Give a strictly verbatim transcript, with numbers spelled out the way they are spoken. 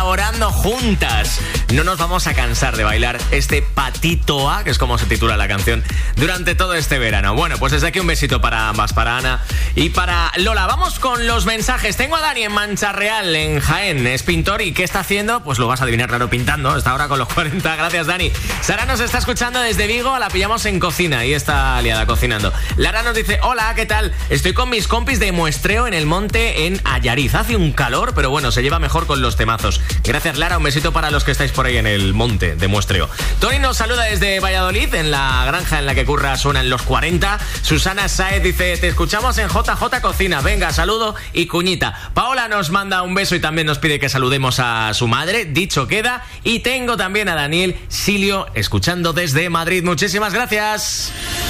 Orando juntas. No nos vamos a cansar de bailar este Patito A, que es como se titula la canción, durante todo este verano. Bueno, pues desde aquí un besito para ambas, para Ana y para Lola. Vamos con los mensajes. Tengo a Dani en Mancha Real, en Jaén. Es pintor y ¿qué está haciendo? Pues lo vas a adivinar, claro, pintando. Está ahora con los cuarenta. Gracias, Dani. Sara nos está escuchando desde Vigo. La pillamos en cocina y está liada cocinando. Lara nos dice, hola, ¿qué tal? Estoy con mis compis de muestreo en el monte en Allariz. Hace un calor, pero bueno, se lleva mejor con los temazos. Gracias, Lara. Un besito para los que estáis por ahí en el monte de muestreo. Tony nos saluda desde Valladolid, en la granja en la que curra suenan los cuarenta. Susana Saez dice, te escuchamos en J J Cocina. Venga, saludo y cuñita. Paola nos manda un beso y también nos pide que saludemos a su madre. Dicho queda. Y tengo también a Daniel Silio escuchando desde Madrid. Muchísimas gracias.